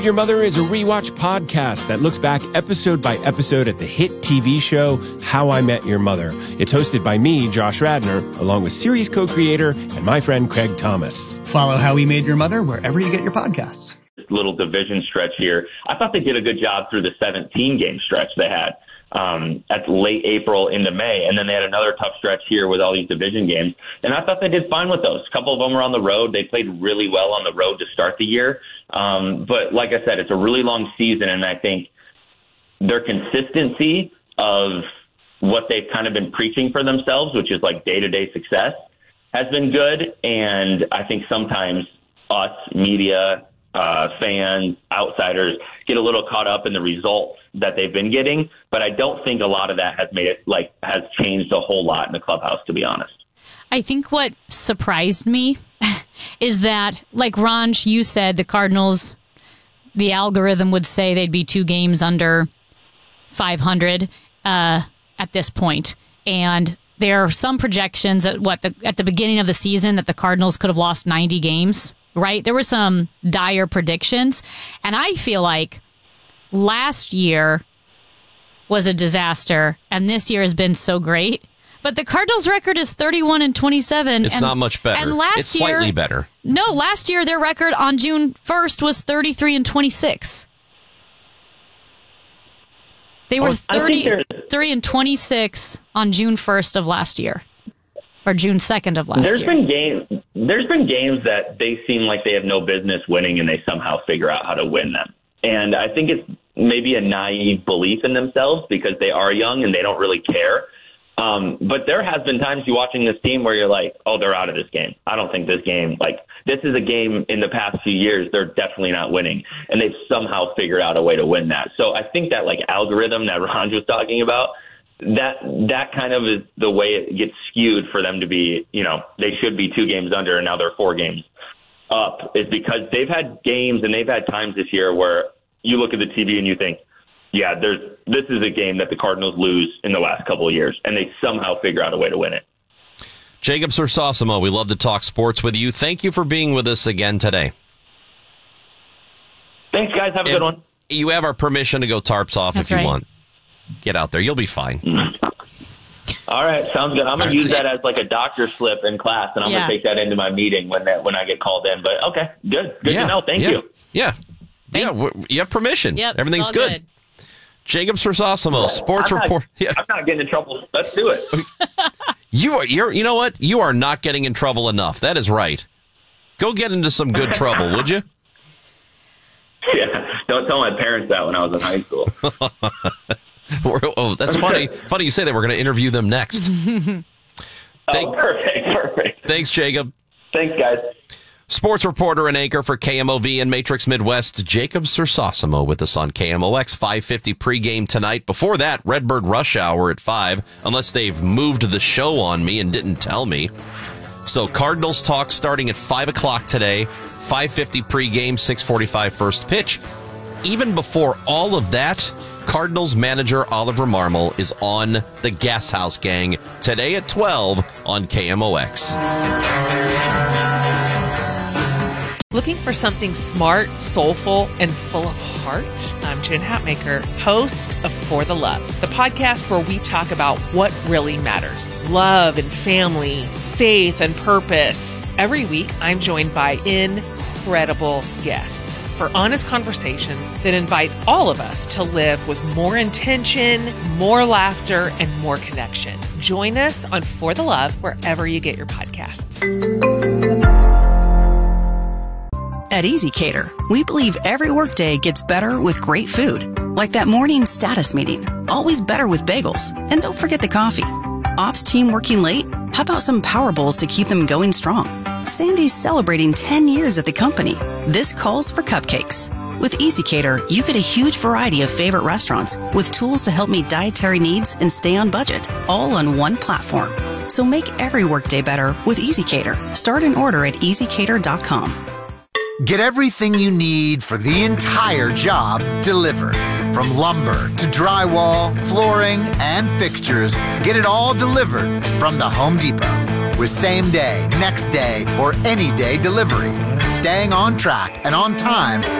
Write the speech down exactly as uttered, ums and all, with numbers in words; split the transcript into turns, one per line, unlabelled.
Your Mother is a rewatch podcast that looks back episode by episode at the hit T V show How I Met Your Mother. It's hosted by me, Josh Radnor, along with series co-creator and my friend Craig Thomas.
Follow How We Made Your Mother wherever you get your podcasts.
Little division stretch here. I thought they did a good job through the seventeen game stretch they had um, at late April into May. And then they had another tough stretch here with all these division games. And I thought they did fine with those. A couple of them were on the road. They played really well on the road to start the year. Um, but like I said, it's a really long season, and I think their consistency of what they've kind of been preaching for themselves, which is like day-to-day success, has been good. And I think sometimes us, media, uh, fans, outsiders, get a little caught up in the results that they've been getting. But I don't think a lot of that has made it like has changed a whole lot in the clubhouse, to be honest.
I think what surprised me is that, like Ranj, you said, the Cardinals, the algorithm would say they'd be two games under five hundred uh, at this point. And there are some projections at what the, at the beginning of the season that the Cardinals could have lost ninety games, right? There were some dire predictions. And I feel like last year was a disaster, and this year has been so great. But the Cardinals' record is thirty-one and twenty-seven.
It's
and,
not much better.
And last
it's
year,
slightly better.
No, last year their record on June first was thirty-three and twenty-six. They were thirty-three and twenty-six on June first of last year, or June second of last
there's
year.
Been games, there's been games that they seem like they have no business winning, and they somehow figure out how to win them. And I think it's maybe a naive belief in themselves because they are young and they don't really care. Um, but there has been times you watching this team where you're like, oh, they're out of this game. I don't think this game, like, this is a game in the past few years, they're definitely not winning. And they've somehow figured out a way to win that. So I think that, like, algorithm that Ranj was talking about, that that kind of is the way it gets skewed for them to be, you know, they should be two games under and now they're four games up, is because they've had games and they've had times this year where you look at the T V and you think, yeah, there's this is a game that the Cardinals lose in the last couple of years, and they somehow figure out a way to win it.
Jacob Sersosimo, we love to talk sports with you. Thank you for being with us again today.
Thanks, guys. Have a
and
good one.
You have our permission to go tarps off
That's
if you
right.
want. Get out there. You'll be fine.
All right, sounds good. I'm going to use that as like a doctor slip in class, and I'm
Yeah.
going to take that into my meeting when that when I get called in. But, okay, good. Good
yeah,
to know. Thank
yeah,
you.
Yeah. Yeah, w- you have permission.
Yep,
Everything's
all
good.
good.
Jacob Sersosimo, sports
I'm not,
report. Yeah.
I'm not getting in trouble. Let's do it.
You are, you're, you know what? You are not getting in trouble enough. That is right. Go get into some good trouble, would you?
Yeah, don't tell my parents that when I was in high school.
Oh, that's funny. Funny you say that. We're going to interview them next. Thank,
oh, perfect, perfect.
Thanks, Jacob.
Thanks, guys.
Sports reporter and anchor for K M O V and Matrix Midwest, Jacob Sersosimo, with us on K M O X five fifty pregame tonight. Before that, Redbird Rush Hour at five, unless they've moved the show on me and didn't tell me. So Cardinals talk starting at five o'clock today, five fifty pregame, six forty-five first pitch. Even before all of that, Cardinals manager Oliver Marmol is on the Gas House Gang today at twelve on K M O X.
Looking for something smart, soulful, and full of heart? I'm Jen Hatmaker, host of For the Love, the podcast where we talk about what really matters. Love and family, faith and purpose. Every week, I'm joined by incredible guests for honest conversations that invite all of us to live with more intention, more laughter, and more connection. Join us on For the Love wherever you get your podcasts.
At EasyCater, we believe every workday gets better with great food. Like that morning status meeting, always better with bagels. And don't forget the coffee. Ops team working late? How about some power bowls to keep them going strong? Sandy's celebrating ten years at the company. This calls for cupcakes. With EasyCater, you get a huge variety of favorite restaurants with tools to help meet dietary needs and stay on budget, all on one platform. So make every workday better with EasyCater. Start an order at easy cater dot com.
Get everything you need for the entire job delivered. From lumber to drywall, flooring, and fixtures, get it all delivered from the Home Depot. With same day, next day, or any day delivery. Staying on track and on time